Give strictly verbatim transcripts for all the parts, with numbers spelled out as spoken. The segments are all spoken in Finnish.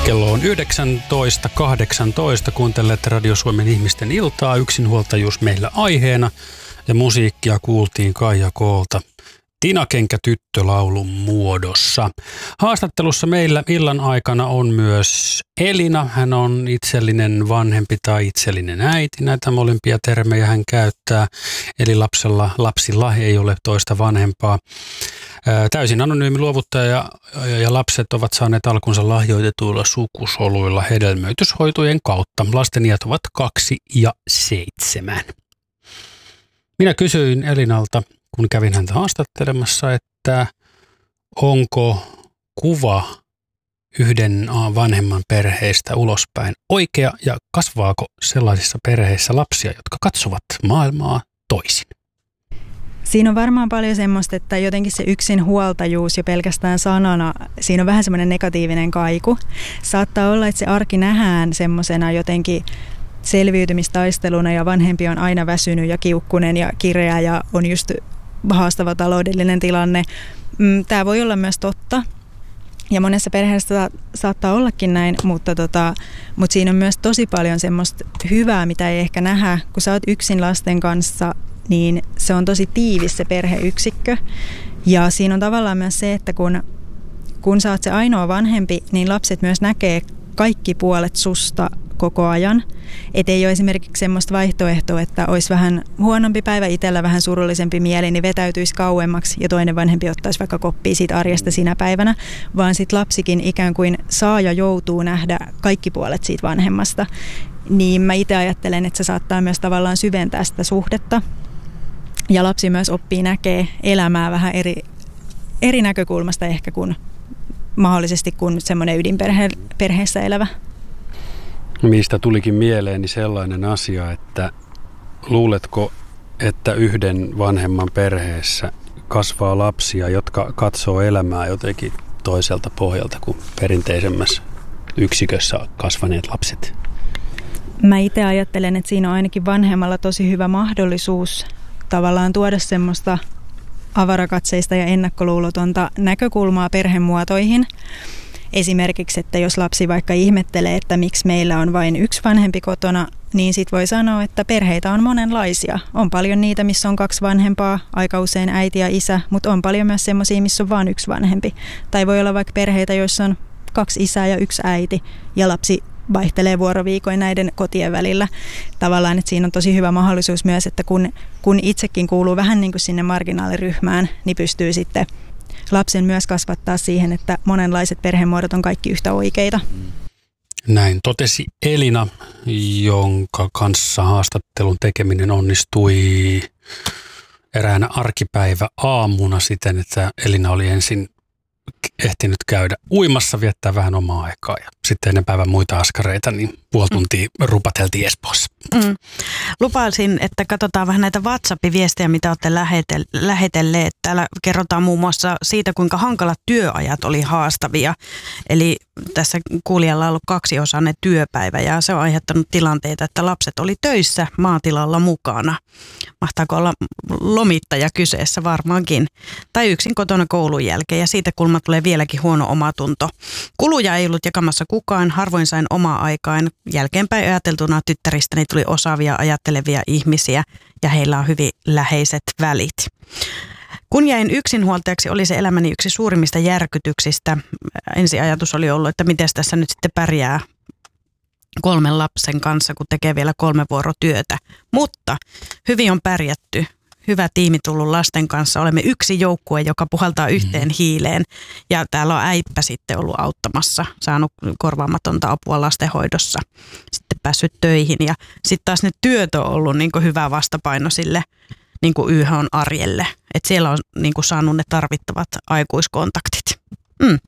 Kello on yhdeksäntoista kahdeksantoista. Kuuntelette Radio Suomen ihmisten iltaa. Yksinhuoltajuus meillä aiheena ja musiikkia kuultiin Kaija Koolta Tinakenkä tyttölaulun muodossa. Haastattelussa meillä illan aikana on myös Elina. Hän on itsellinen vanhempi tai itsellinen äiti. Näitä molempia termejä hän käyttää. Eli lapsella, lapsilla ei ole toista vanhempaa. Täysin anonyymi luovuttaja ja, ja lapset ovat saaneet alkunsa lahjoitetuilla sukusoluilla hedelmöityshoitojen kautta. Lasten iät ovat kaksi ja seitsemän. Minä kysyin Elinalta, kun kävin häntä haastattelemassa, että onko kuva yhden vanhemman perheestä ulospäin oikea ja kasvaako sellaisissa perheissä lapsia, jotka katsovat maailmaa toisin? Siinä on varmaan paljon semmoista, että jotenkin se yksinhuoltajuus jo pelkästään sanana, siinä on vähän semmoinen negatiivinen kaiku. Saattaa olla, että se arki nähdään semmoisena jotenkin selviytymistaisteluna ja vanhempi on aina väsynyt ja kiukkunen ja kireä ja on just haastava taloudellinen tilanne. Tämä voi olla myös totta ja monessa perheessä saattaa ollakin näin, mutta, tota, mutta siinä on myös tosi paljon semmoista hyvää, mitä ei ehkä nähdä. Kun sä oot yksin lasten kanssa, niin se on tosi tiivis se perheyksikkö. Ja siinä on tavallaan myös se, että kun, kun sä oot se ainoa vanhempi, niin lapset myös näkee kaikki puolet susta koko ajan. Et ei ole esimerkiksi semmoista vaihtoehtoa, että olisi vähän huonompi päivä itsellä, vähän surullisempi mieli, niin vetäytyisi kauemmaksi ja toinen vanhempi ottaisi vaikka koppia siitä arjesta sinä päivänä, vaan sitten lapsikin ikään kuin saa ja joutuu nähdä kaikki puolet siitä vanhemmasta. Niin mä itse ajattelen, että se saattaa myös tavallaan syventää sitä suhdetta. Ja lapsi myös oppii näkee elämää vähän eri, eri näkökulmasta ehkä kuin mahdollisesti kuin semmoinen ydinperheessä elävä. Mistä tulikin mieleeni sellainen asia, että luuletko, että yhden vanhemman perheessä kasvaa lapsia, jotka katsoo elämää jotenkin toiselta pohjalta kuin perinteisemmässä yksikössä kasvaneet lapset? Mä itse ajattelen, että siinä on ainakin vanhemmalla tosi hyvä mahdollisuus tavallaan tuoda semmoista avarakatseista ja ennakkoluulotonta näkökulmaa perhemuotoihin. Esimerkiksi, että jos lapsi vaikka ihmettelee, että miksi meillä on vain yksi vanhempi kotona, niin sit voi sanoa, että perheitä on monenlaisia. On paljon niitä, missä on kaksi vanhempaa, aika usein äiti ja isä, mutta on paljon myös semmoisia, missä on vain yksi vanhempi. Tai voi olla vaikka perheitä, joissa on kaksi isää ja yksi äiti, ja lapsi vaihtelee vuoroviikoin näiden kotien välillä. Tavallaan, että siinä on tosi hyvä mahdollisuus myös, että kun, kun itsekin kuuluu vähän niin kuin sinne marginaaliryhmään, niin pystyy sitten lapsen myös kasvattaa siihen, että monenlaiset perhemuodot on kaikki yhtä oikeita. Näin totesi Elina, jonka kanssa haastattelun tekeminen onnistui eräänä arkipäivä aamuna siten, että Elina oli ensin ehtinyt käydä uimassa, viettää vähän omaa aikaa ja sitten ennen päivän muita askareita, niin puoli tuntia mm. rupateltiin Espoossa. Mm. Lupailsin, että katsotaan vähän näitä WhatsApp-viestejä, mitä olette lähetelleet. Täällä kerrotaan muun muassa siitä, kuinka hankalat työajat oli haastavia. Eli tässä kuulijalla on ollut kaksiosainen työpäivä ja se on aiheuttanut tilanteita, että lapset oli töissä maatilalla mukana. Mahtaako olla lomittaja kyseessä varmaankin. Tai yksin kotona koulun jälkeen ja siitä kulma tulee vieläkin huono omatunto. Kuluja ei ollut jakamassa kukaan, harvoin sain omaa aikaan. Jälkeenpäin ajateltuna tyttäristäni tuli osaavia ajattelevia ihmisiä ja heillä on hyvin läheiset välit. Kun jäin yksinhuoltajaksi, oli se elämäni yksi suurimmista järkytyksistä. Ensi ajatus oli ollut, että miten tässä nyt sitten pärjää kolmen lapsen kanssa, kun tekee vielä kolme vuorotyötä. Mutta hyvin on pärjätty. Hyvä tiimi tullut lasten kanssa. Olemme yksi joukkue, joka puhaltaa yhteen hiileen. Ja täällä on äippä sitten ollut auttamassa, saanut korvaamatonta apua lastenhoidossa. Sitten päässyt töihin. Ja sitten taas ne työt on ollut niin kuin hyvä vastapaino sille niin kuin Y H:n arjelle. Että siellä on niin kuin saanut ne tarvittavat aikuiskontaktit. Mm.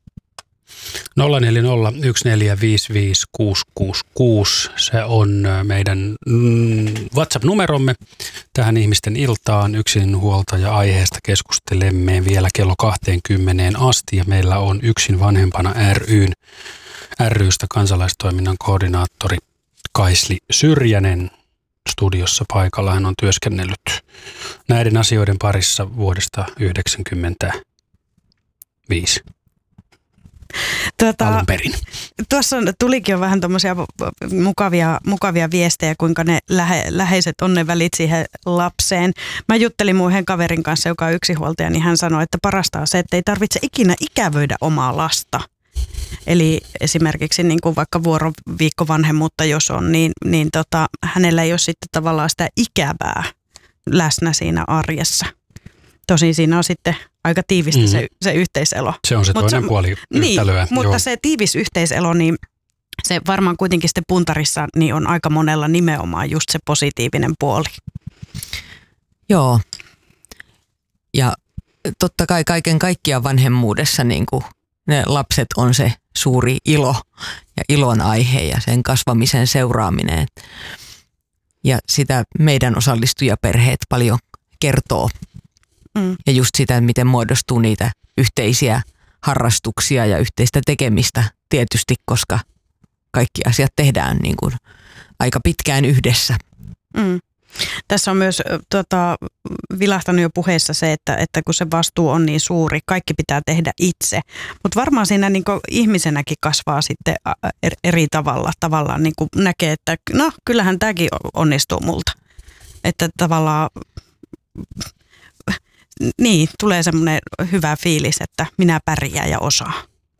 nolla neljä nolla yksi neljä viisi viisi kuusi kuusi kuusi. Se on meidän WhatsApp-numeromme tähän ihmisten iltaan. Yksinhuoltaja aiheesta keskustelemme vielä kello kaksikymmentä asti ja meillä on Yksin vanhempana ry:n, ry:stä kansalaistoiminnan koordinaattori Kaisli Syrjänen studiossa paikalla. Hän on työskennellyt näiden asioiden parissa vuodesta yhdeksänkymmentäviisi. Tuota, alun perin. Tuossa tulikin jo vähän tuommoisia mukavia, mukavia viestejä, kuinka ne lähe, läheiset on ne välit siihen lapseen. Mä juttelin mun yhden kaverin kanssa, joka on yksinhuoltaja, niin hän sanoi, että parasta on se, että ei tarvitse ikinä ikävöidä omaa lasta. Eli esimerkiksi niin kuin vaikka vuoroviikkovanhemmuutta jos on, niin, niin tota, hänellä ei ole sitten tavallaan sitä ikävää läsnä siinä arjessa. Tosin siinä on sitten aika tiivistä mm. se, se yhteiselo. Se on se Mut toinen se, puoli yhtälöä. Niin, mutta se tiivis yhteiselo, niin se varmaan kuitenkin sitten puntarissa niin on aika monella nimenomaan just se positiivinen puoli. Joo. Ja totta kai kaiken kaikkiaan vanhemmuudessa niin kuin ne lapset on se suuri ilo ja ilon aihe ja sen kasvamisen seuraaminen. Ja sitä meidän osallistujaperheet paljon kertoo. Mm. Ja just sitä, miten muodostuu niitä yhteisiä harrastuksia ja yhteistä tekemistä tietysti, koska kaikki asiat tehdään niin kuin aika pitkään yhdessä. Mm. Tässä on myös tota, vilahtanut jo puheessa se, että, että kun se vastuu on niin suuri, kaikki pitää tehdä itse. Mutta varmaan siinä niin kuin ihmisenäkin kasvaa sitten eri tavalla. Tavallaan niin kuin näkee, että no kyllähän tämäkin onnistuu multa. Että tavallaan niin, tulee semmoinen hyvä fiilis, että minä pärjään ja osaan.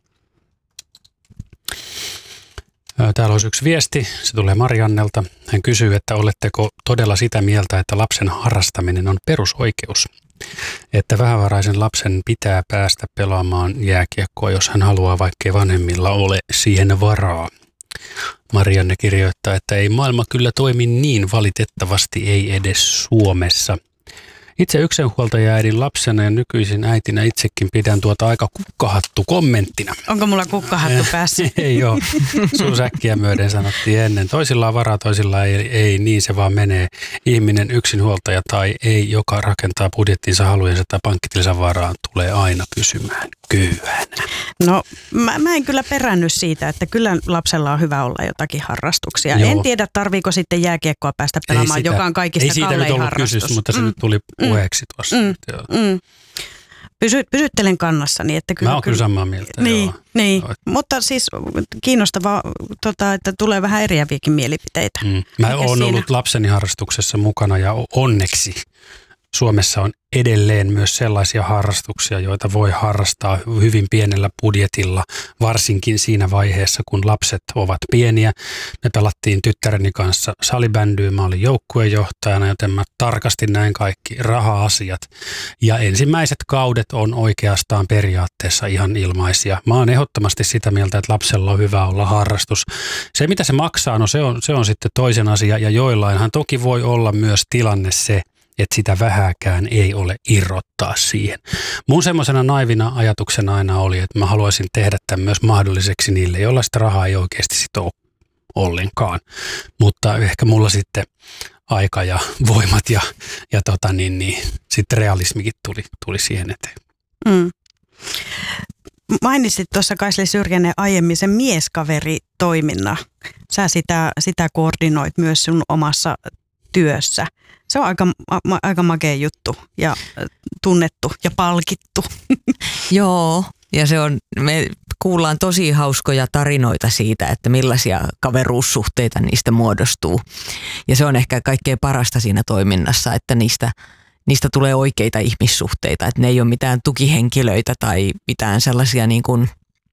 Täällä olisi yksi viesti, se tulee Mariannelta. Hän kysyy, että oletteko todella sitä mieltä, että lapsen harrastaminen on perusoikeus? Että vähävaraisen lapsen pitää päästä pelaamaan jääkiekkoa, jos hän haluaa, vaikkei vanhemmilla ole siihen varaa. Marianne kirjoittaa, että ei maailma kyllä toimi niin, valitettavasti ei edes Suomessa. Itse yksinhuoltajaäidin lapsena ja nykyisin äitinä itsekin pidän tuota aika kukkahattu kommenttina. Onko mulla kukkahattu päässä? Ei ole. Sun säkkiä myöden sanottiin ennen. Toisilla on varaa, toisilla ei, ei, niin se vaan menee. Ihminen yksinhuoltaja tai ei, joka rakentaa budjettinsa halujensa tai pankkitilinsa varaan, tulee aina pysymään köyhänä. No mä, mä en kyllä perännyt siitä, että kyllä lapsella on hyvä olla jotakin harrastuksia. Joo. En tiedä, tarviiko sitten jääkiekkoa päästä pelaamaan, sitä, joka on kaikista kallein harrastus. Kysymys, mutta se mm. nyt tuli puheeksi tuossa. Mm. Mm. Pysy, pysyttelen kannassani. Että kyllä, mä oon kyllä samaa mieltä. Niin, joo. niin. Mutta siis kiinnostavaa, tota, että tulee vähän eriäviäkin mielipiteitä. Mm. Mä oon ollut lapseni harrastuksessa mukana ja onneksi Suomessa on edelleen myös sellaisia harrastuksia, joita voi harrastaa hyvin pienellä budjetilla, varsinkin siinä vaiheessa, kun lapset ovat pieniä. Me pelattiin tyttäreni kanssa salibändyä, mä olin joukkuejohtajana, joten mä tarkasti näin kaikki raha-asiat. Ja ensimmäiset kaudet on oikeastaan periaatteessa ihan ilmaisia. Mä oon ehdottomasti sitä mieltä, että lapsella on hyvä olla harrastus. Se, mitä se maksaa, no se on, se on sitten toisen asia, ja joillainhan toki voi olla myös tilanne se, että sitä vähääkään ei ole irrottaa siihen. Mun semmoisena naivina ajatuksena aina oli, että mä haluaisin tehdä tämän myös mahdolliseksi niille, joilla sitä rahaa ei oikeasti sit ole ollenkaan. Mutta ehkä mulla sitten aika ja voimat ja, ja tota niin, niin, sitten realismikin tuli, tuli siihen eteen. Mm. Mainitsit tuossa Kaisli Syrjänen aiemmin sen mieskaveritoiminnan. Sä sitä, sitä koordinoit myös sun omassa työssä. Se on aika, ma, aika makea juttu ja tunnettu ja palkittu. Joo, ja se on, me kuullaan tosi hauskoja tarinoita siitä, että millaisia kaveruussuhteita niistä muodostuu. Ja se on ehkä kaikkein parasta siinä toiminnassa, että niistä, niistä tulee oikeita ihmissuhteita. Että ne ei ole mitään tukihenkilöitä tai mitään sellaisia niin kuin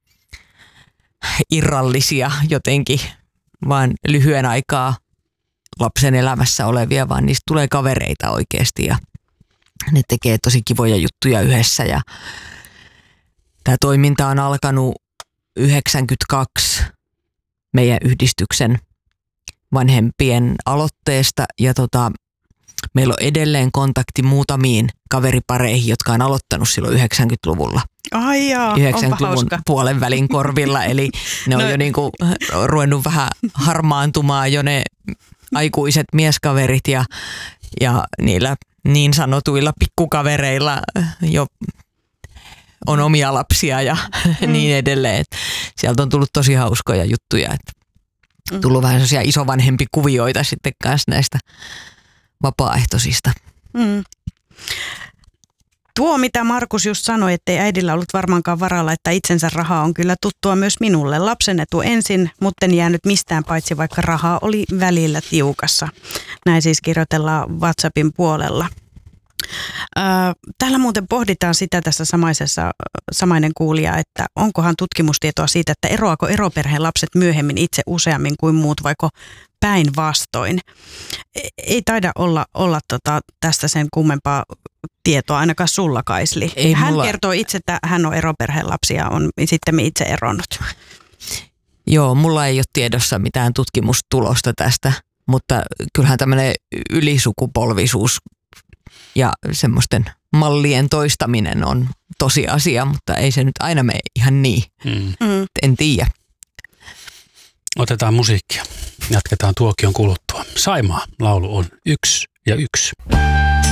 irrallisia jotenkin, vaan lyhyen aikaa lapsen elämässä olevia, vaan niistä tulee kavereita oikeasti ja ne tekee tosi kivoja juttuja yhdessä. Ja tämä toiminta on alkanut yhdeksänkymmentäkaksi meidän yhdistyksen vanhempien aloitteesta ja tota, meillä on edelleen kontakti muutamiin kaveripareihin, jotka on aloittanut silloin yhdeksänkymmentäluvulla. Ai jaa, yhdeksänkymmentäluvun puolen välin korvilla, eli ne on no. jo niinku ruvennut vähän harmaantumaan jo ne aikuiset mieskaverit ja, ja niillä niin sanotuilla pikkukavereilla jo on omia lapsia ja mm. niin edelleen. Sieltä on tullut tosi hauskoja juttuja. On tullut vähän sellaisia isovanhempi kuvioita sitten kanssa näistä vapaaehtoisista. Mm. Tuo, mitä Markus just sanoi, ettei äidillä ollut varmaankaan varaa laittaa itsensä rahaa, on kyllä tuttua myös minulle. Lapsen etu ensin, mutta en jäänyt mistään paitsi, vaikka rahaa oli välillä tiukassa. Näin siis kirjoitellaan WhatsAppin puolella. Täällä muuten pohditaan sitä tässä samaisessa, samainen kuulija, että onkohan tutkimustietoa siitä, että eroako eroperheen lapset myöhemmin itse useammin kuin muut, vaiko päinvastoin. Ei taida olla, olla tota, tästä sen kummempaa tietoa, ainakaan sulla, Kaisli. Ei hän mulla... kertoo itse, että hän on eroperheen lapsi ja on sitten itse eronnut. Joo, mulla ei ole tiedossa mitään tutkimustulosta tästä, mutta kyllähän tämmöinen ylisukupolvisuus ja semmoisten mallien toistaminen on tosiasia, mutta ei se nyt aina mene ihan niin. Mm. En tiedä. Otetaan musiikkia. Jatketaan tuokion kuluttua. Saimaa laulu on yksi ja yksi.